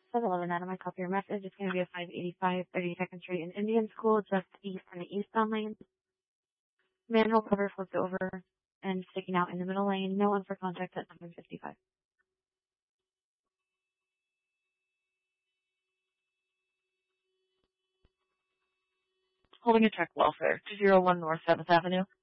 711 Adam, I copy your message. It's going to be a 585 32nd Street in Indian School, just east on the eastbound lane. Manhole cover flipped over and sticking out in the middle lane. No one for contact at number 55. Holding a check welfare, 201 North 7th Avenue.